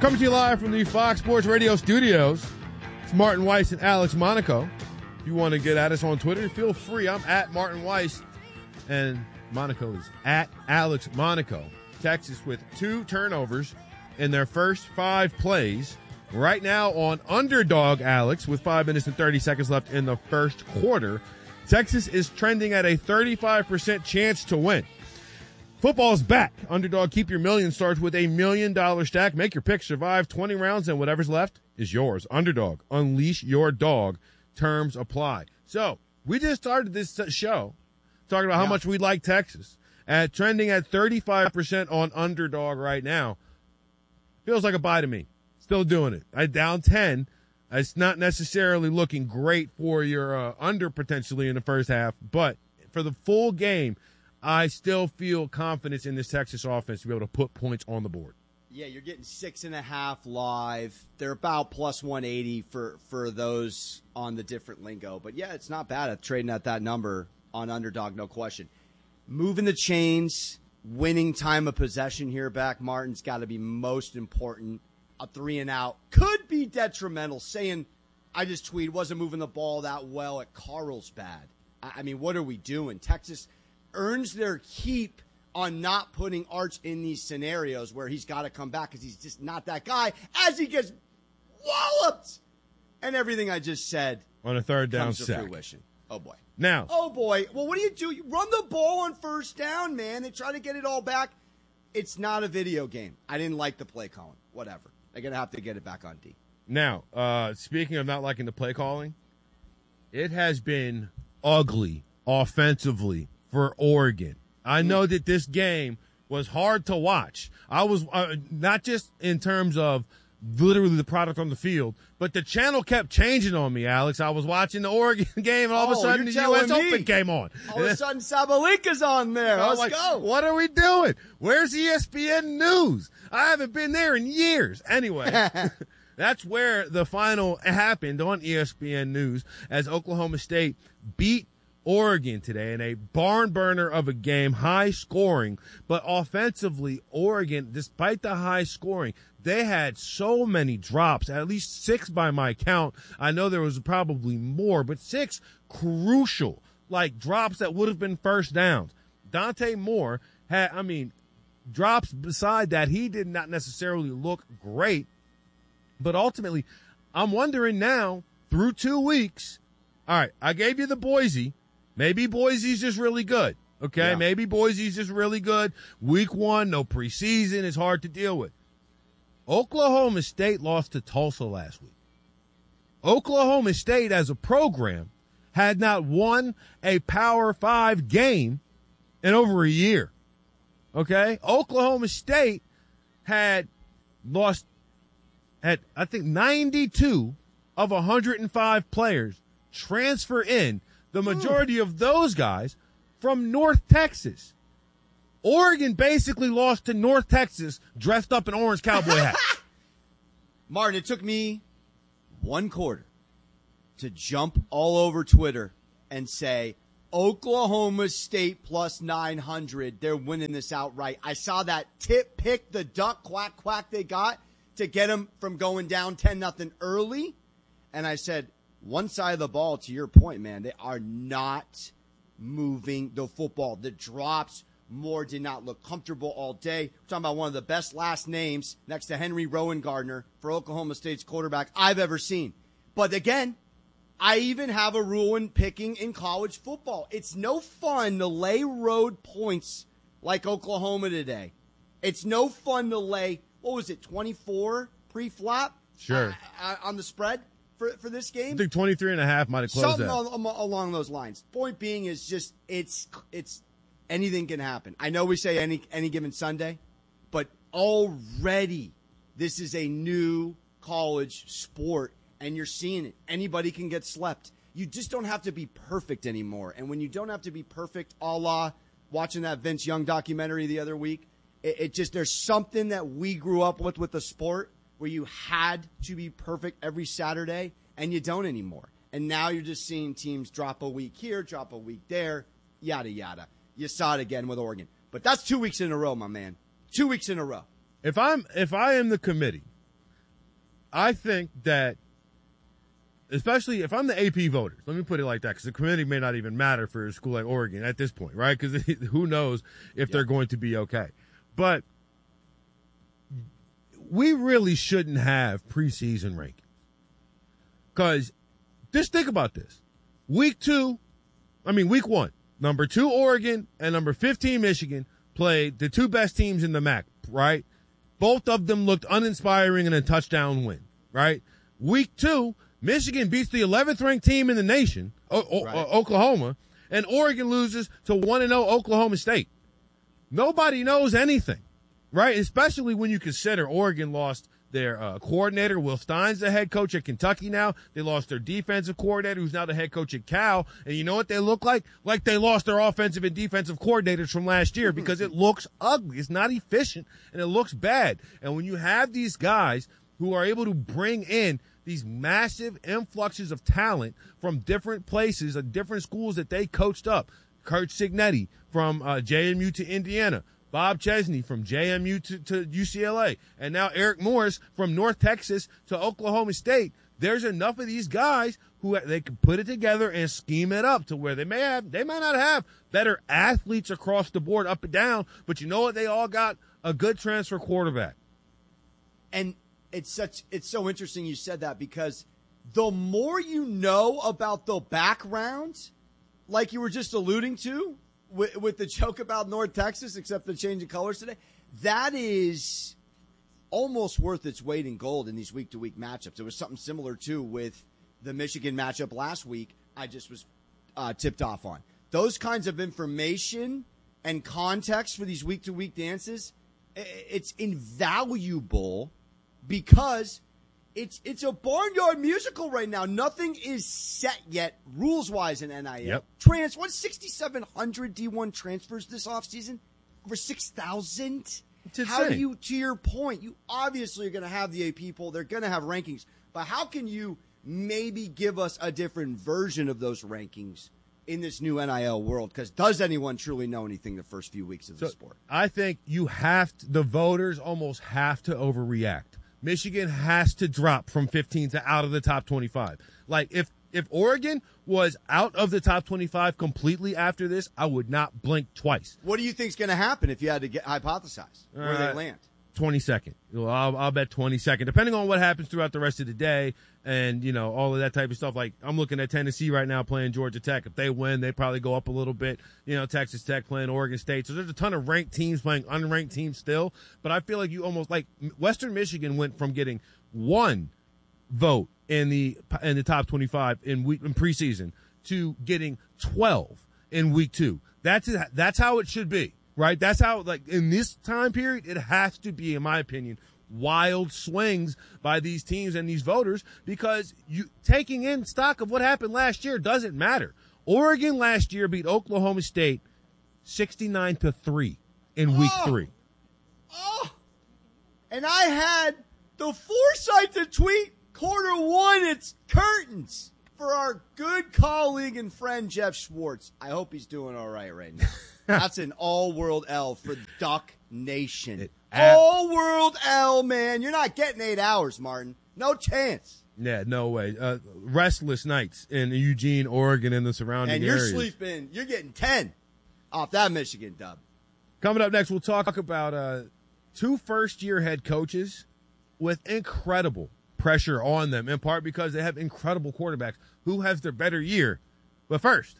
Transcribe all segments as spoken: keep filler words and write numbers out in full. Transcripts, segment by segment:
Coming to you live from the Fox Sports Radio studios. It's Martin Weiss and Alex Monaco. If you want to get at us on Twitter, feel free. I'm at Martin Weiss, and Monaco is at Alex Monaco. Texas with two turnovers in their first five plays. Right now on underdog, Alex, with five minutes and thirty seconds left in the first quarter. Texas is trending at a thirty-five percent chance to win. Football's back. Underdog Keep Your Million starts with a million dollar stack. Make your pick, survive twenty rounds, and whatever's left is yours. Underdog, unleash your dog. Terms apply. So we just started this show talking about how yeah. much we like Texas. At trending at thirty-five percent on underdog right now. Feels like a buy to me. Still doing it. I down ten. It's not necessarily looking great for your uh, under potentially in the first half, but for the full game, I still feel confidence in this Texas offense to be able to put points on the board. Yeah, you're getting six and a half live. They're about plus one eighty for, for those on the different lingo. But, yeah, it's not bad at trading at that number on underdog, no question. Moving the chains, winning time of possession here back, Martin's got to be most important. A three and out could be detrimental. Saying, I just tweeted, wasn't moving the ball that well at Carlsbad. I, I mean, what are we doing? Texas earns their keep on not putting Arch in these scenarios where he's got to come back because he's just not that guy as he gets walloped. And everything I just said on a third down comes to sack. fruition. Oh, boy. Now. Oh, boy. Well, what do you do? You run the ball on first down, man. They try to get it all back. It's not a video game. I didn't like the play calling. Whatever. They're going to have to get it back on D. Now, uh, speaking of not liking the play calling, it has been ugly offensively for Oregon. I know that this game was hard to watch. I was uh, not just in terms of literally the product on the field, but the channel kept changing on me, Alex. I was watching the Oregon game, and all oh, of a sudden the U S me. Open came on. All of a sudden Sabalenka's on there. Let's like, go. What are we doing? Where's E S P N News? I haven't been there in years. Anyway, that's where the final happened on E S P N News as Oklahoma State beat Oregon today in a barn burner of a game, high scoring, but offensively, Oregon, despite the high scoring, they had so many drops, at least six by my count. I know there was probably more, but six crucial, like drops that would have been first downs. Dante Moore had, I mean, drops beside that. He did not necessarily look great, but ultimately, I'm wondering now, through two weeks, all right, I gave you the Boise. Maybe Boise's just really good, okay? Yeah. Maybe Boise's just really good. Week one, no preseason, is hard to deal with. Oklahoma State lost to Tulsa last week. Oklahoma State, as a program, had not won a Power Five game in over a year, okay? Oklahoma State had lost, had, I think, ninety-two of one hundred five players transfer in. The majority of those guys from North Texas. Oregon basically lost to North Texas dressed up in orange cowboy hats. Martin, it took me one quarter to jump all over Twitter and say, Oklahoma State plus nine hundred, they're winning this outright. I saw that tip pick, the duck quack quack they got to get them from going down ten nothing early. And I said, one side of the ball, to your point, man, they are not moving the football. The drops, Moore did not look comfortable all day. We're talking about one of the best last names next to Henry Rowan Gardner for Oklahoma State's quarterback I've ever seen. But again, I even have a rule in picking in college football. It's no fun to lay road points like Oklahoma today. It's no fun to lay, what was it, twenty-four pre-flop? Sure. Uh, on the spread? For, for this game? I think twenty-three and a half might have closed Something that. Something along those lines. Point being is just, it's, it's, anything can happen. I know we say any, any given Sunday, but already this is a new college sport and you're seeing it. Anybody can get slept. You just don't have to be perfect anymore. And when you don't have to be perfect, a la watching that Vince Young documentary the other week, it, it just, there's something that we grew up with with the sport where you had to be perfect every Saturday, and you don't anymore. And now you're just seeing teams drop a week here, drop a week there, yada, yada. You saw it again with Oregon. But that's two weeks in a row, my man. Two weeks in a row. If I'm if I am the committee, I think that, especially if I'm the A P voters, let me put it like that, because the committee may not even matter for a school like Oregon at this point, right? Because who knows if yeah. they're going to be okay. But we really shouldn't have preseason rankings. Because just think about this. Week two, I mean, week one, number two Oregon and number fifteen Michigan played the two best teams in the M A C, right? Both of them looked uninspiring in a touchdown win, right? Week two, Michigan beats the eleventh ranked team in the nation, o- o- right. Oklahoma, and Oregon loses to one and oh Oklahoma State. Nobody knows anything, right? Especially when you consider Oregon lost their uh, coordinator. Will Stein's the head coach at Kentucky now. They lost their defensive coordinator, who's now the head coach at Cal. And you know what they look like? Like they lost their offensive and defensive coordinators from last year because it looks ugly. It's not efficient, and it looks bad. And when you have these guys who are able to bring in these massive influxes of talent from different places, uh, different schools that they coached up, Kurt Cignetti from uh, J M U to Indiana, Bob Chesney from J M U to, to U C L A, and now Eric Morris from North Texas to Oklahoma State. There's enough of these guys who they can put it together and scheme it up to where they may have, they might not have better athletes across the board up and down, but you know what? They all got a good transfer quarterback. And it's such, it's so interesting you said that, because the more you know about the background, like you were just alluding to, With, with the joke about North Texas, except the change of colors today, that is almost worth its weight in gold in these week-to-week matchups. There was something similar, too, with the Michigan matchup last week I just was uh, tipped off on. Those kinds of information and context for these week-to-week dances, it's invaluable because It's it's a barnyard musical right now. Nothing is set yet, rules-wise, in N I L. Yep. Trans, what, sixty-seven hundred D one transfers this offseason? Over six thousand? How do you, to your point, you obviously are going to have the A P poll. They're going to have rankings. But how can you maybe give us a different version of those rankings in this new N I L world? Because does anyone truly know anything the first few weeks of the so sport? I think you have to, the voters almost have to overreact. Michigan has to drop from fifteen to out of the top twenty-five. Like, if, if Oregon was out of the top twenty-five completely after this, I would not blink twice. What do you think is going to happen if you had to get, hypothesize where uh, they land? twenty-second. Well, I'll, I'll bet twenty-second, depending on what happens throughout the rest of the day and, you know, all of that type of stuff. Like, I'm looking at Tennessee right now playing Georgia Tech. If they win, they probably go up a little bit. You know, Texas Tech playing Oregon State. So there's a ton of ranked teams playing unranked teams still. But I feel like you almost, like, Western Michigan went from getting one vote in the in the top twenty-five in week in preseason to getting twelve in week two. That's that's how it should be. Right? That's how, like, in this time period, it has to be, in my opinion, wild swings by these teams and these voters, because you taking in stock of what happened last year doesn't matter. Oregon last year beat Oklahoma State sixty-nine to three in week oh, three. Oh, and I had the foresight to tweet quarter one, it's curtains for our good colleague and friend Jeff Schwartz. I hope he's doing all right right now. That's an all-world L for Duck Nation. It, all-world L, man. You're not getting eight hours, Martin. No chance. Yeah, no way. Uh, restless nights in Eugene, Oregon, and the surrounding and you're areas. sleeping. You're getting ten off that Michigan dub. Coming up next, we'll talk about uh, two first-year head coaches with incredible pressure on them, in part because they have incredible quarterbacks. Who has their better year? But first,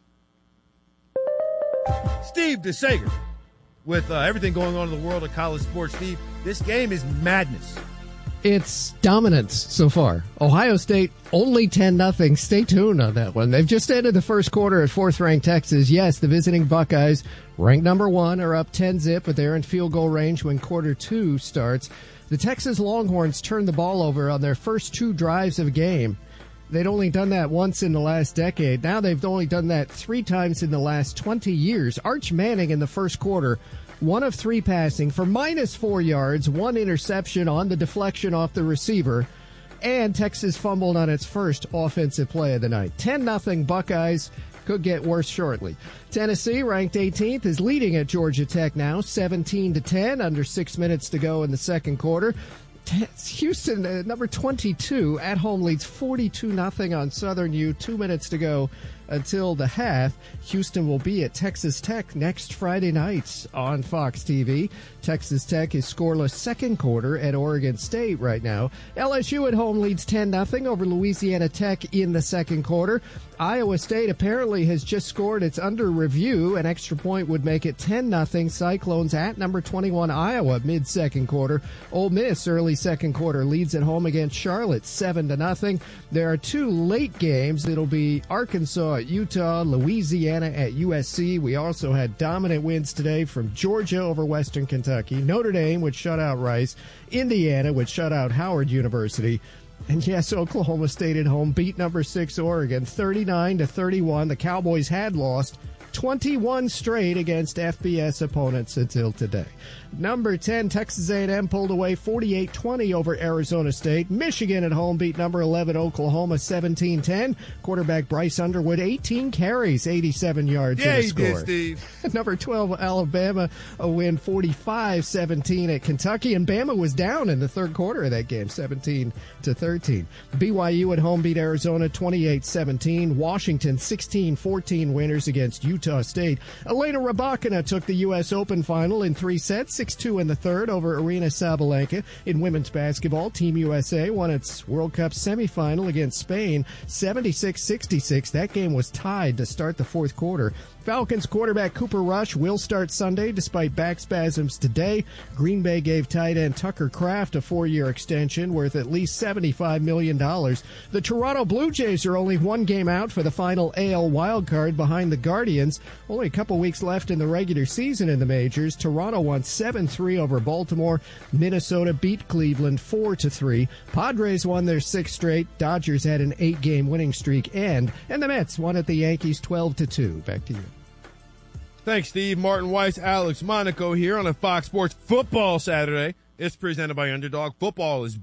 Steve DeSager with uh, everything going on in the world of college sports. Steve, this game is madness. It's dominance so far. Ohio State only ten nothing. Stay tuned on that one. They've just ended the first quarter at fourth-ranked Texas. Yes, the visiting Buckeyes, ranked number one, are up ten zip, but they're in field goal range when quarter two starts. The Texas Longhorns turned the ball over on their first two drives of a game. They'd only done that once in the last decade. Now they've only done that three times in the last twenty years. Arch Manning in the first quarter, one of three passing for minus four yards, one interception on the deflection off the receiver, and Texas fumbled on its first offensive play of the night. ten nothing Buckeyes. Could get worse shortly. Tennessee, ranked eighteenth, is leading at Georgia Tech now, seventeen to ten, under six minutes to go in the second quarter. Houston, uh, number twenty-two, at home leads forty-two nothing on Southern U. Two minutes to go until the half. Houston will be at Texas Tech next Friday night on Fox T V. Texas Tech is scoreless second quarter at Oregon State right now. L S U at home leads ten nothing over Louisiana Tech in the second quarter. Iowa State apparently has just scored. It's under review. An extra point would make it ten nothing. Cyclones at number twenty-one Iowa mid-second quarter. Ole Miss early second quarter leads at home against Charlotte seven to nothing. There are two late games. It'll be Arkansas at Utah, Louisiana at U S C. We also had dominant wins today from Georgia over Western Kentucky. Notre Dame would shut out Rice. Indiana would shut out Howard University. And yes, Oklahoma State at home beat number six Oregon thirty-nine to thirty-one. The Cowboys had lost twenty-one straight against F B S opponents until today. Number ten, Texas A and M pulled away forty-eight twenty over Arizona State. Michigan at home beat number eleven Oklahoma seventeen ten. Quarterback Bryce Underwood, eighteen carries, eighty-seven yards Yeah, in a he score. did, Steve. Number twelve, Alabama, a win forty-five seventeen at Kentucky, and Bama was down in the third quarter of that game, seventeen to thirteen. B Y U at home beat Arizona twenty-eight seventeen. Washington sixteen fourteen winners against Utah State. Elena Rybakina took the U S Open final in three sets, six two in the third over Arena Sabalenka. In women's basketball, Team U S A won its World Cup semifinal against Spain seventy-six sixty-six. That game was tied to start the fourth quarter. Falcons quarterback Cooper Rush will start Sunday despite back spasms today. Green Bay gave tight end Tucker Kraft a four-year extension worth at least seventy-five million dollars. The Toronto Blue Jays are only one game out for the final A L wildcard behind the Guardians. Only a couple weeks left in the regular season in the majors. Toronto won seven three over Baltimore. Minnesota beat Cleveland four to three. Padres won their sixth straight. Dodgers had an eight-game winning streak end. And the Mets won at the Yankees twelve to two. Back to you. Thanks, Steve. Martin Weiss, Alex Monaco here on a Fox Sports Football Saturday. It's presented by Underdog. Football is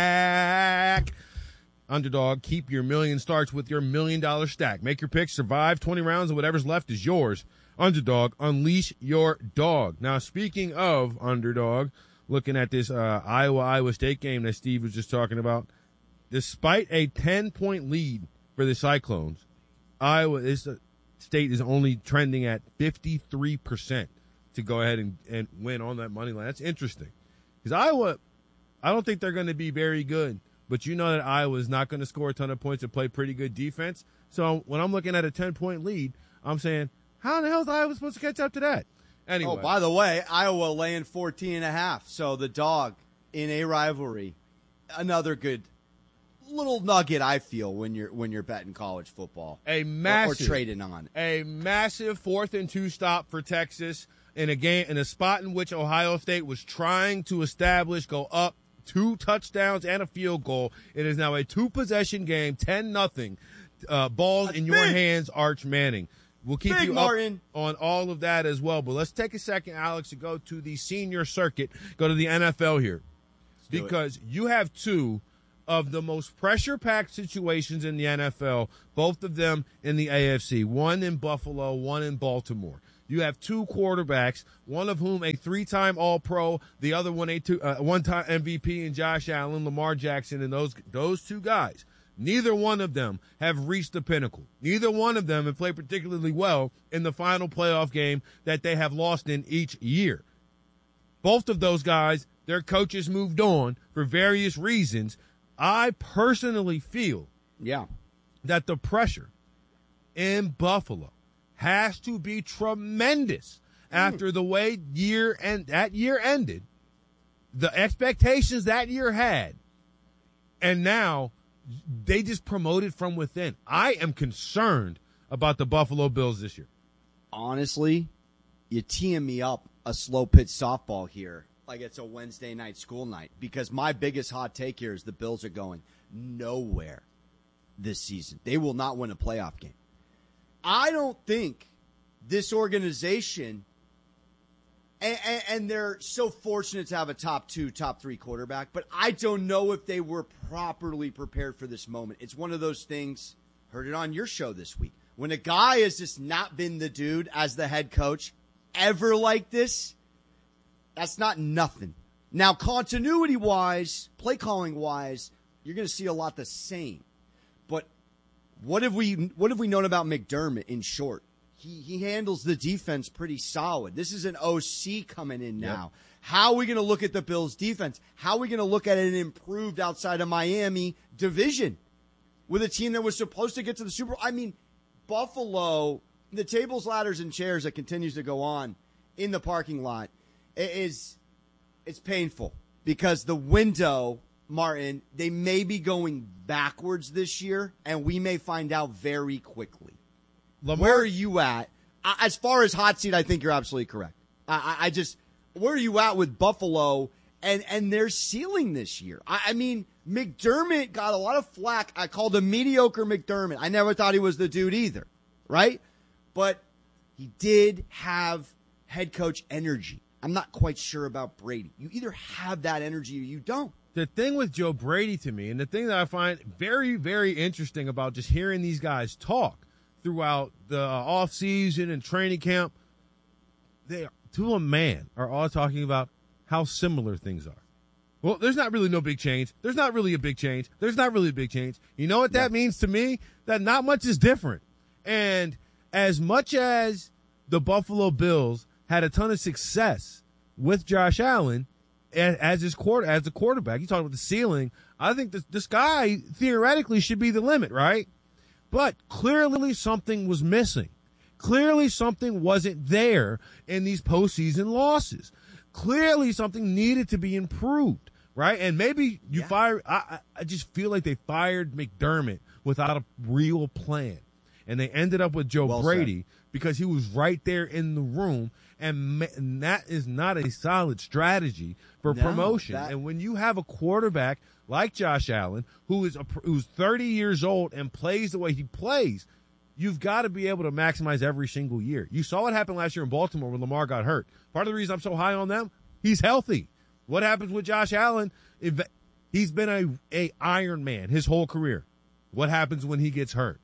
back. Underdog, keep your million starts with your million dollar stack. Make your picks, survive twenty rounds, and whatever's left is yours. Underdog, unleash your dog. Now, speaking of Underdog, looking at this uh, Iowa-Iowa State game that Steve was just talking about, despite a ten-point lead for the Cyclones, Iowa is uh, State is only trending at fifty-three percent to go ahead and, and win on that money line. That's interesting. Because Iowa, I don't think they're going to be very good, but you know that Iowa is not going to score a ton of points and play pretty good defense. So when I'm looking at a ten-point lead, I'm saying, how the hell is Iowa supposed to catch up to that? Anyway. Oh, by the way, Iowa laying fourteen and a half. So the dog in a rivalry, another good little nugget I feel when you're when you're betting college football. A massive or, or trading on. A massive fourth and two stop for Texas in a game in a spot in which Ohio State was trying to establish, go up two touchdowns and a field goal. It is now a two possession game, ten nothing. Uh, balls That's in your big. hands, Arch Manning. We'll keep Big you Martin. up on all of that as well. But let's take a second, Alex, to go to the senior circuit, go to the N F L here. Let's because you have two of the most pressure-packed situations in the N F L, both of them in the A F C, one in Buffalo, one in Baltimore. You have two quarterbacks, one of whom a three-time All-Pro, the other one a two, uh, one-time M V P in Josh Allen, Lamar Jackson, and those those two guys. Neither one of them have reached the pinnacle. Neither one of them have played particularly well in the final playoff game that they have lost in each year. Both of those guys, their coaches moved on for various reasons. I personally feel yeah. that the pressure in Buffalo has to be tremendous mm. after the way year and that year ended, the expectations that year had, and now they just promoted from within. I am concerned about the Buffalo Bills this year. Honestly, you're teeing me up a slow pitch softball here. Like it's a Wednesday night school night, because my biggest hot take here is the Bills are going nowhere this season. They will not win a playoff game. I don't think this organization, and, and, and they're so fortunate to have a top two, top three quarterback, but I don't know if they were properly prepared for this moment. It's one of those things, heard it on your show this week, when a guy has just not been the dude as the head coach ever like this, that's not nothing Now, continuity-wise, play calling-wise, you're going to see a lot the same. But what have we what have we known about McDermott in short? He he handles the defense pretty solid. This is an O C coming in now. Yep. How are we going to look at the Bills' defense? How are we going to look at an improved outside of Miami division with a team that was supposed to get to the Super Bowl? I mean, Buffalo, the tables, ladders, and chairs that continues to go on in the parking lot is it's painful because the window, Martin, they may be going backwards this year, and we may find out very quickly. Lamar, where are you at? As far as hot seat, I think you're absolutely correct. I, I just, where are you at with Buffalo and, and their ceiling this year? I, I mean, McDermott got a lot of flack. I called him mediocre McDermott. I never thought he was the dude either, right? But he did have head coach energy. I'm not quite sure about Brady. You either have that energy or you don't. The thing with Joe Brady to me, and the thing that I find very, very interesting about just hearing these guys talk throughout the offseason and training camp, they, to a man, are all talking about how similar things are. Well, there's not really no big change. There's not really a big change. There's not really a big change. You know what that yeah. means to me? That not much is different. And as much as the Buffalo Bills had a ton of success with Josh Allen as his quarter, as the quarterback, you talk about the ceiling. I think this, this guy theoretically should be the limit, right? But clearly something was missing. Clearly something wasn't there in these postseason losses. Clearly something needed to be improved, right? And maybe you yeah. fire. I, I just feel like they fired McDermott without a real plan, and they ended up with Joe well Brady said. because he was right there in the room, and, and that is not a solid strategy for no, promotion. That- and when you have a quarterback like Josh Allen, who is a, who's thirty years old and plays the way he plays, you've got to be able to maximize every single year. You saw what happened last year in Baltimore when Lamar got hurt. Part of the reason I'm so high on them, he's healthy. What happens with Josh Allen? If he's been a, a Iron Man his whole career. What happens when he gets hurt?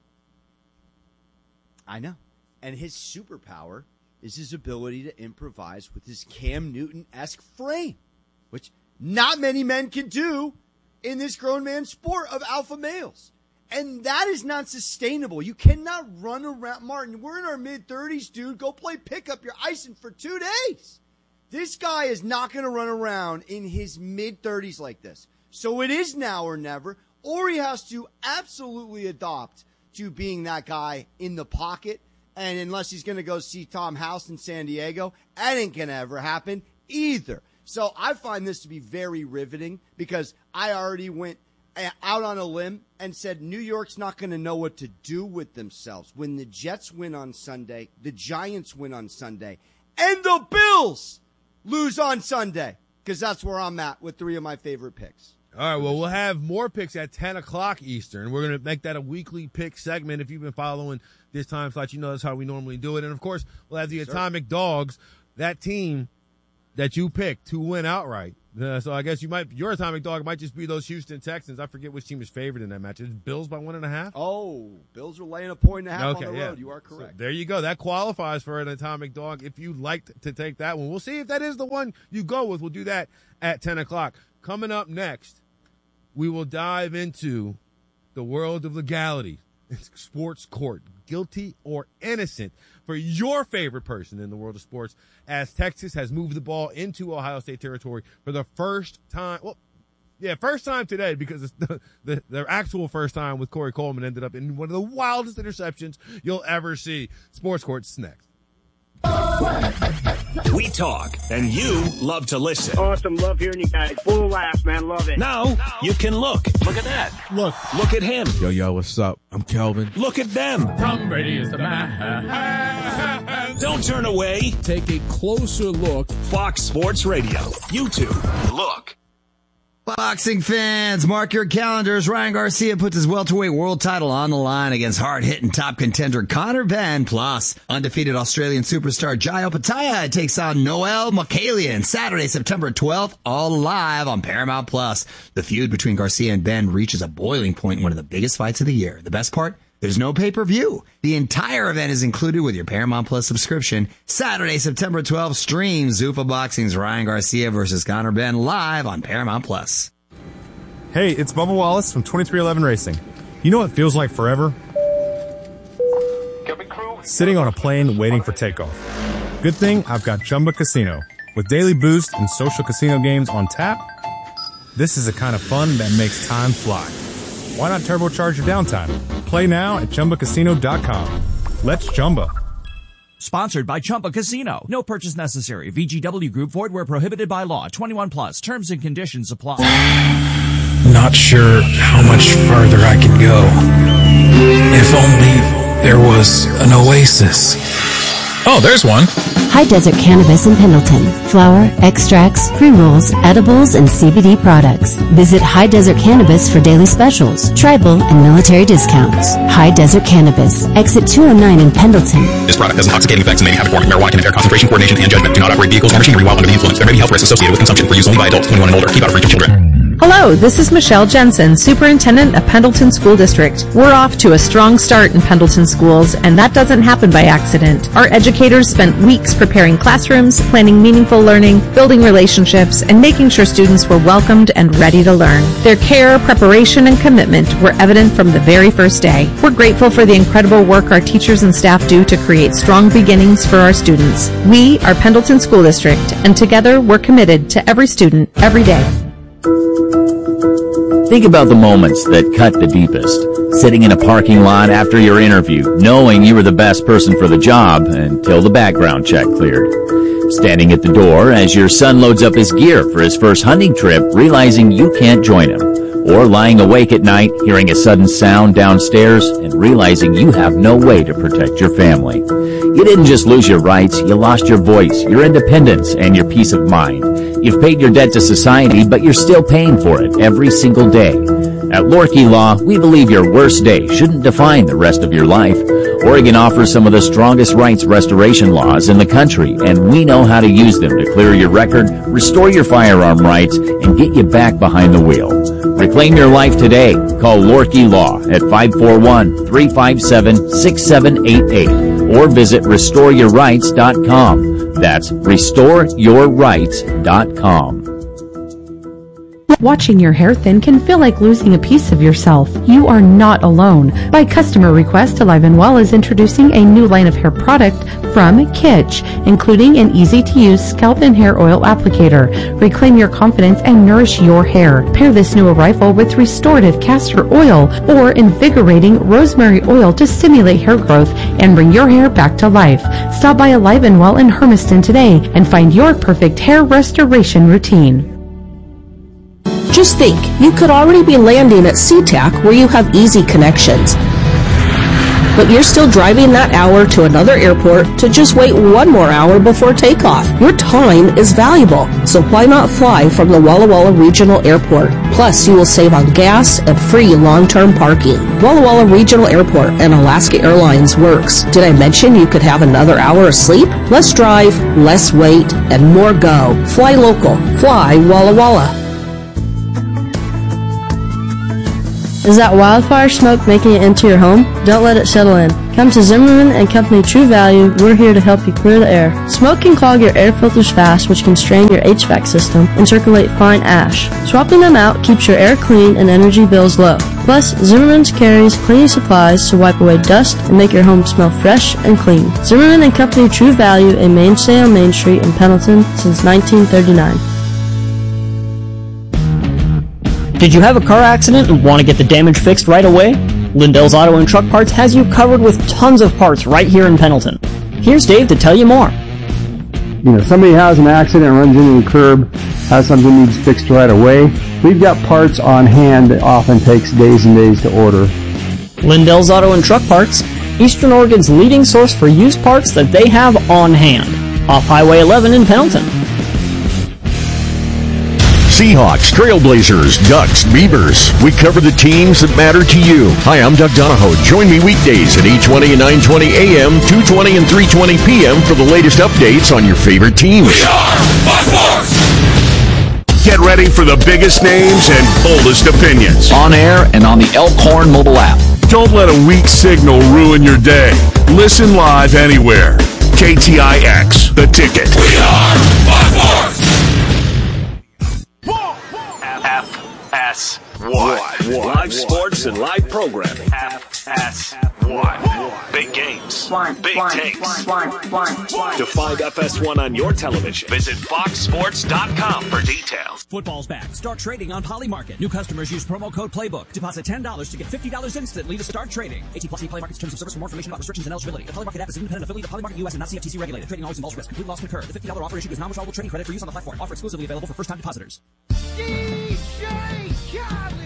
I know. And his superpower is his ability to improvise with his Cam Newton-esque frame, which not many men can do in this grown man sport of alpha males. And that is not sustainable. You cannot run around. Martin, we're in our mid-thirties, dude. Go play pickup. You're icing for two days. This guy is not going to run around in his mid-thirties like this. So it is now or never, or he has to absolutely adopt to being that guy in the pocket. And unless he's going to go see Tom House in San Diego, that ain't going to ever happen either. So I find this to be very riveting because I already went out on a limb and said New York's not going to know what to do with themselves when the Jets win on Sunday, the Giants win on Sunday, and the Bills lose on Sunday, because that's where I'm at with three of my favorite picks. All right, well, we'll have more picks at ten o'clock Eastern. We're going to make that a weekly pick segment. If you've been following this time slot, you know that's how we normally do it. And, of course, we'll have the yes, Atomic sir. Dogs, that team that you picked to win outright. Uh, so I guess you might your Atomic Dog might just be those Houston Texans. I forget which team is favored in that match. It's Bills by one and a half? Oh, Bills are laying a point and a half okay, on the yeah. road. You are correct. So there you go. That qualifies for an Atomic Dog if you'd like to take that one. We'll see if that is the one you go with. We'll do that at ten o'clock. Coming up next, we will dive into the world of legality. Sports court, guilty or innocent for your favorite person in the world of sports, as Texas has moved the ball into Ohio State territory for the first time. Well, yeah, first time today, because it's the, the, the actual first time with Corey Coleman ended up in one of the wildest interceptions you'll ever see. Sports Court's next. We talk, and you love to listen. Awesome. Love hearing you guys. Full laughs, man. Love it. Now you can look. Look at that. Look. Look at him. Yo, yo, what's up? I'm Kelvin. Look at them. Tom Brady is the man. Don't turn away. Take a closer look. Fox Sports Radio. YouTube. Look. Boxing fans, mark your calendars. Ryan Garcia puts his welterweight world title on the line against hard-hitting top contender Conor Benn. Plus, undefeated Australian superstar Jai Opetaia takes on Noel Mikaelian Saturday, September twelfth, all live on Paramount Plus. The feud between Garcia and Benn reaches a boiling point in one of the biggest fights of the year. The best part? There's no pay-per-view. The entire event is included with your Paramount Plus subscription. Saturday, September twelfth, stream Zuffa Boxing's Ryan Garcia versus Conor Benn live on Paramount Plus. Hey, it's Bubba Wallace from twenty-three eleven Racing. You know what feels like forever? Sitting on a plane waiting for takeoff. Good thing I've got Chumba Casino. With daily boost and social casino games on tap, this is the kind of fun that makes time fly. Why not turbocharge your downtime? Play now at Chumba Casino dot com. Let's Chumba. Sponsored by Chumba Casino. No purchase necessary. V G W Group. Void where prohibited by law. twenty-one plus. Terms and conditions apply. Not sure how much farther I can go. If only there was an oasis. Oh, there's one. High Desert Cannabis in Pendleton. Flower, extracts, pre-rolls, edibles, and C B D products. Visit High Desert Cannabis for daily specials, tribal, and military discounts. High Desert Cannabis. Exit two oh nine in Pendleton. This product has intoxicating effects and may be habit forming. Marijuana can impair concentration, coordination, and judgment. Do not operate vehicles or machinery while under the influence. There may be health risks associated with consumption. For use only by adults twenty-one and older. Keep out of reach of children. Hello, this is Michelle Jensen, Superintendent of Pendleton School District. We're off to a strong start in Pendleton schools, and that doesn't happen by accident. Our educators spent weeks preparing classrooms, planning meaningful learning, building relationships, and making sure students were welcomed and ready to learn. Their care, preparation, and commitment were evident from the very first day. We're grateful for the incredible work our teachers and staff do to create strong beginnings for our students. We are Pendleton School District, and together we're committed to every student, every day. Think about the moments that cut the deepest. Sitting in a parking lot after your interview, knowing you were the best person for the job until the background check cleared. Standing at the door as your son loads up his gear for his first hunting trip, realizing you can't join him. Or lying awake at night, hearing a sudden sound downstairs and realizing you have no way to protect your family. You didn't just lose your rights, you lost your voice, your independence, and your peace of mind. You've paid your debt to society, but you're still paying for it every single day. At Lorkey Law, we believe your worst day shouldn't define the rest of your life. Oregon offers some of the strongest rights restoration laws in the country, and we know how to use them to clear your record, restore your firearm rights, and get you back behind the wheel. Reclaim your life today. Call Lorkey Law at five four one, three five seven, six seven eight eight or visit restore your rights dot com. That's restore your rights dot com. Watching your hair thin can feel like losing a piece of yourself. You are not alone. By customer request, Alive and Well is introducing a new line of hair product from Kitsch, including an easy-to-use scalp and hair oil applicator. Reclaim your confidence and nourish your hair. Pair this new arrival with restorative castor oil or invigorating rosemary oil to stimulate hair growth and bring your hair back to life. Stop by Alive and Well in Hermiston today and find your perfect hair restoration routine. Just think, you could already be landing at SeaTac where you have easy connections. But you're still driving that hour to another airport to just wait one more hour before takeoff. Your time is valuable, so why not fly from the Walla Walla Regional Airport? Plus, you will save on gas and free long-term parking. Walla Walla Regional Airport and Alaska Airlines works. Did I mention you could have another hour of sleep? Less drive, less wait, and more go. Fly local. Fly Walla Walla. Is that wildfire smoke making it into your home? Don't let it settle in. Come to Zimmerman and Company True Value. We're here to help you clear the air. Smoke can clog your air filters fast, which can strain your H V A C system and circulate fine ash. Swapping them out keeps your air clean and energy bills low. Plus, Zimmerman's carries cleaning supplies to wipe away dust and make your home smell fresh and clean. Zimmerman and Company True Value, a mainstay on Main Street in Pendleton since nineteen thirty-nine. Did you have a car accident and want to get the damage fixed right away? Lindell's Auto and Truck Parts has you covered with tons of parts right here in Pendleton. Here's Dave to tell you more. You know, somebody has an accident, runs into the curb, has something needs fixed right away. We've got parts on hand that often takes days and days to order. Lindell's Auto and Truck Parts, Eastern Oregon's leading source for used parts that they have on hand. Off Highway eleven in Pendleton. Seahawks, Trailblazers, Ducks, Beavers. We cover the teams that matter to you. Hi, I'm Doug Donahoe. Join me weekdays at eight twenty and nine twenty A M, two twenty and three twenty P M for the latest updates on your favorite teams. We are Fox Sports! Get ready for the biggest names and boldest opinions. On air and on the Elkhorn mobile app. Don't let a weak signal ruin your day. Listen live anywhere. K T I X, The Ticket. We are Fox Sports! F S one. Live sports and live programming. F S one. Big games. Big takes. To find F S one on your television, visit fox sports dot com for details. Football's back. Start trading on Polymarket. New customers use promo code Playbook. Deposit ten dollars to get fifty dollars instantly to start trading. eighteen plus Polymarket's terms of service. For more information about restrictions and eligibility. The Polymarket app is an independent affiliate of Polymarket U S and not C F T C regulated. Trading always involves risk. Complete loss concurred. The fifty dollars offer issued is non-withdrawable trading credit for use on the platform. Offer exclusively available for first-time depositors. D J Khaled.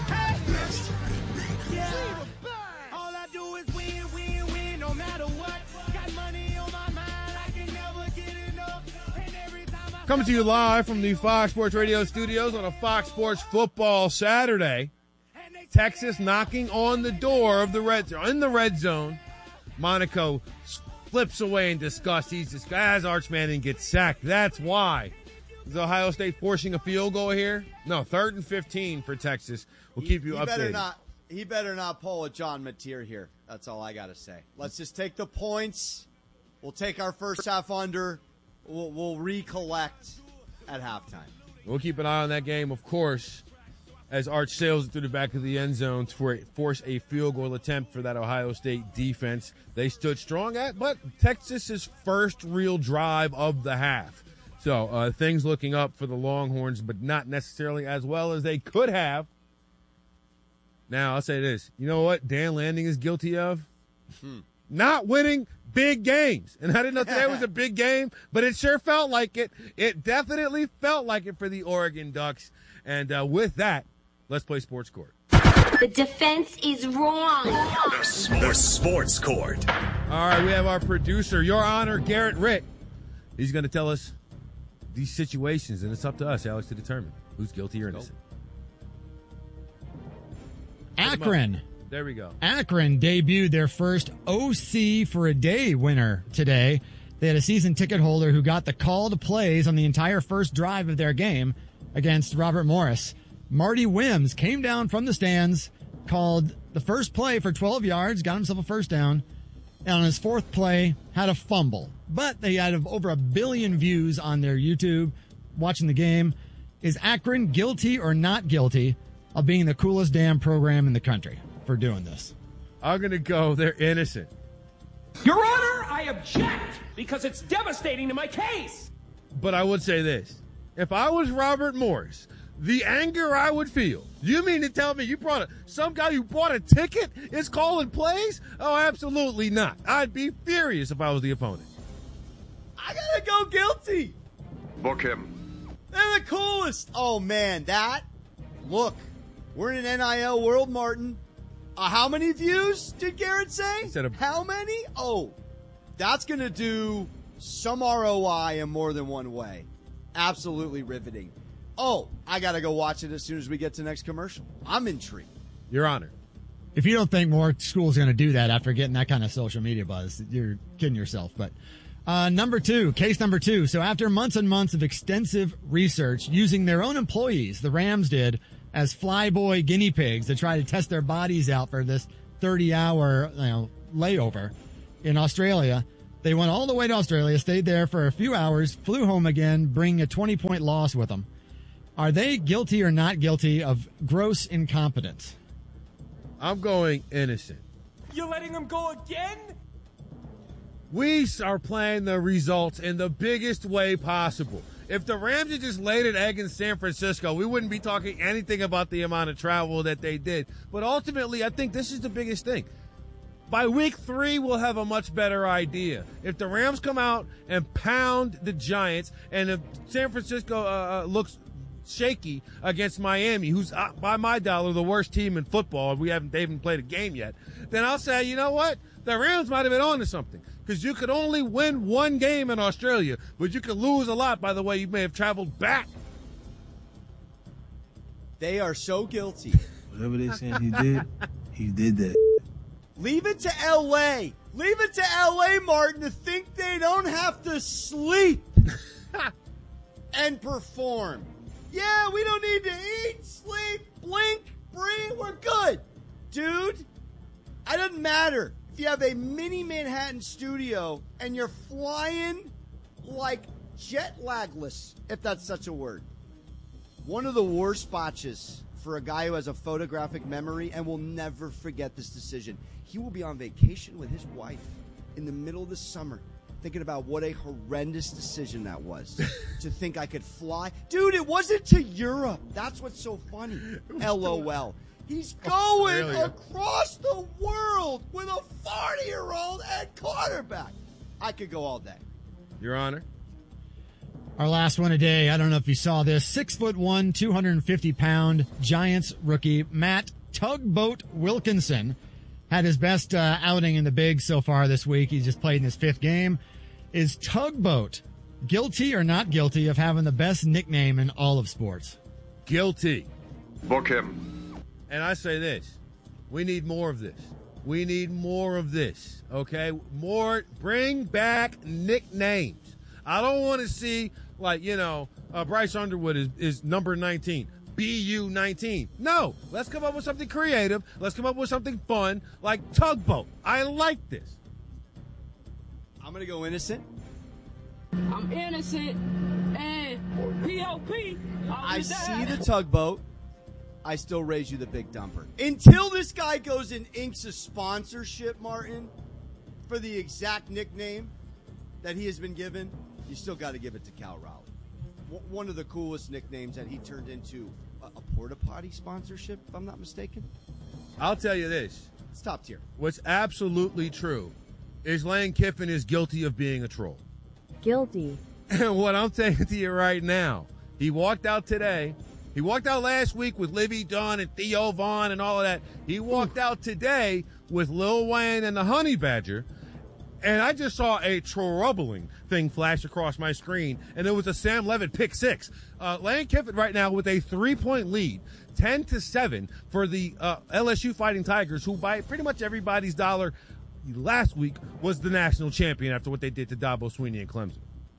All I do is win, win, win, no matter what. Got money on my mind, I can never get enough. And every time I Coming to you live from the Fox Sports Radio studios on a Fox Sports Football Saturday. Texas knocking on the door of the red zone. In the red zone, Monaco flips away in disgust. He's just, as Arch Manning gets sacked. That's why. Is Ohio State forcing a field goal here? No, third and fifteen for Texas. We'll keep you he updated. Better not, he better not pull a John Mateer here. That's all I got to say. Let's just take the points. We'll take our first half under. We'll, we'll recollect at halftime. We'll keep an eye on that game, of course, as Arch sails through the back of the end zone to force a field goal attempt for that Ohio State defense. They stood strong at, but Texas's first real drive of the half. So uh, things looking up for the Longhorns, but not necessarily as well as they could have. Now, I'll say this. You know what Dan Lanning is guilty of? Hmm. Not winning big games. And I didn't know today was a big game, but it sure felt like it. It definitely felt like it for the Oregon Ducks. And uh, with that, let's play Sports Court. The defense is wrong. The, the Sports Court. All right, we have our producer, Your Honor, Garrett Rick. He's going to tell us these situations, and it's up to us, Alex, to determine who's guilty or innocent. Akron. There we go. Akron debuted their first O C for a day winner today. They had a season ticket holder who got the call to plays on the entire first drive of their game against Robert Morris. Marty Wims came down from the stands, called the first play for twelve yards, got himself a first down, and on his fourth play had a fumble. But they had over a billion views on their YouTube watching the game. Is Akron guilty or not guilty of being the coolest damn program in the country for doing this? I'm going to go they're innocent. Your Honor, I object because it's devastating to my case. But I would say this. If I was Robert Morris, the anger I would feel. You mean to tell me you brought a, some guy who bought a ticket is calling plays? Oh, absolutely not. I'd be furious if I was the opponent. I gotta go guilty. Book him. They're the coolest. Oh, man, that. Look, we're in an N I L world, Martin. Uh, how many views did Garrett say? He said a- how many? Oh, that's going to do some R O I in more than one way. Absolutely riveting. Oh, I got to go watch it as soon as we get to the next commercial. I'm intrigued. Your Honor. If you don't think more schools are going to do that after getting that kind of social media buzz, you're kidding yourself. But uh, number two, case number two. So after months and months of extensive research using their own employees, the Rams did, as flyboy guinea pigs to try to test their bodies out for this thirty-hour you know, layover in Australia. They went all the way to Australia, stayed there for a few hours, flew home again, bringing a twenty-point loss with them. Are they guilty or not guilty of gross incompetence? I'm going innocent. You're letting them go again? We are playing the results in the biggest way possible. If the Rams had just laid an egg in San Francisco, we wouldn't be talking anything about the amount of travel that they did. But ultimately, I think this is the biggest thing. By week three, we'll have a much better idea. If the Rams come out and pound the Giants, and if San Francisco uh, looks shaky against Miami, who's, uh, by my dollar, the worst team in football, we haven't, they haven't played a game yet, then I'll say, you know what? The Rams might have been on to something. Because you could only win one game in Australia, but you could lose a lot by the way you may have traveled back. They are so guilty. Whatever they saying he did, he did that. Leave it to L A. Leave it to L A, Martin, to think they don't have to sleep and perform. Yeah, we don't need to eat, sleep, blink, breathe. We're good. Dude, doesn't matter if you have a mini Manhattan studio and you're flying like jet lagless, if that's such a word. One of the worst botches for a guy who has a photographic memory and will never forget this decision. He will be on vacation with his wife in the middle of the summer thinking about what a horrendous decision that was. To think I could fly. Dude, it wasn't to Europe. That's what's so funny. LOL. He's going Australia. across the world with a forty-year-old at quarterback. I could go all day. Your Honor. Our last one today, I don't know if you saw this, six foot one, two hundred fifty pound Giants rookie Matt Tugboat Wilkinson had his best uh, outing in the big so far this week. He just played in his fifth game. Is Tugboat guilty or not guilty of having the best nickname in all of sports? Guilty. Book him. And I say this, we need more of this. We need more of this, okay? More, bring back nicknames. I don't want to see, like, you know, uh, Bryce Underwood is, is number nineteen, B U nineteen. No, let's come up with something creative. Let's come up with something fun, like Tugboat. I like this. I'm going to go innocent. I'm innocent. And P O P. I see the Tugboat. I still raise you the big dumper. Until this guy goes and inks a sponsorship, Martin, for the exact nickname that he has been given, you still got to give it to Cal Raleigh. W- one of the coolest nicknames that he turned into a, a porta potty sponsorship, if I'm not mistaken. I'll tell you this. It's top tier. What's absolutely true is Lane Kiffin is guilty of being a troll. Guilty. And what I'm saying to you right now, he walked out today. He walked out last week with Livy Dunn and Theo Vaughn and all of that. He walked out today with Lil Wayne and the Honey Badger. And I just saw a troubling thing flash across my screen, and it was a Sam Levitt pick six. Uh, Lane Kiffin right now with a three-point lead, ten to seven for the uh, L S U Fighting Tigers, who by pretty much everybody's dollar last week was the national champion after what they did to Dabo Swinney and Clemson.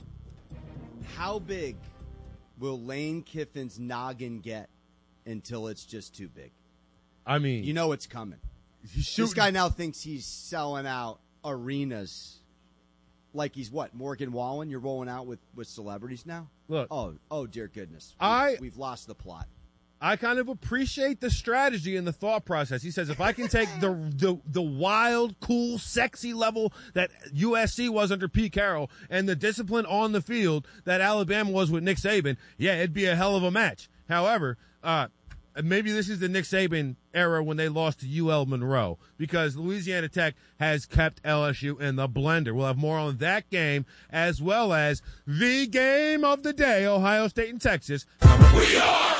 How big will Lane Kiffin's noggin get until it's just too big? I mean, you know it's coming. This guy now thinks he's selling out arenas like he's what, Morgan Wallen? You're rolling out with, with celebrities now? Look. Oh, oh dear goodness. We've, I we've lost the plot. I kind of appreciate the strategy and the thought process. He says, if I can take the, the the wild, cool, sexy level that U S C was under Pete Carroll and the discipline on the field that Alabama was with Nick Saban, yeah, it'd be a hell of a match. However, uh, maybe this is the Nick Saban era when they lost to U L Monroe, because Louisiana Tech has kept L S U in the blender. We'll have more on that game as well as the game of the day, Ohio State and Texas. We are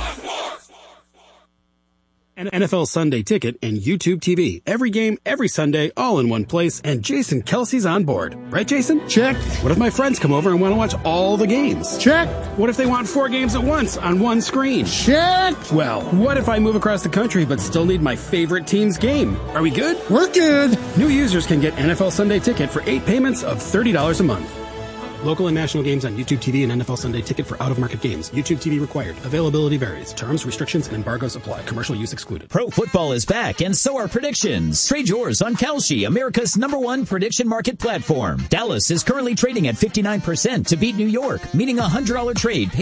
N F L Sunday Ticket and YouTube T V. Every game, every Sunday, all in one place, and Jason Kelsey's on board. Right, Jason? Check. What if my friends come over and want to watch all the games? Check. What if they want four games at once on one screen? Check. Well, what if I move across the country but still need my favorite team's game? Are we good? We're good. New users can get N F L Sunday Ticket for eight payments of thirty dollars a month. Local and national games on YouTube T V and N F L Sunday Ticket for out-of-market games. YouTube T V required. Availability varies. Terms, restrictions, and embargoes apply. Commercial use excluded. Pro football is back, and so are predictions. Trade yours on Kalshi, America's number one prediction market platform. Dallas is currently trading at fifty-nine percent to beat New York, meaning a one hundred dollars trade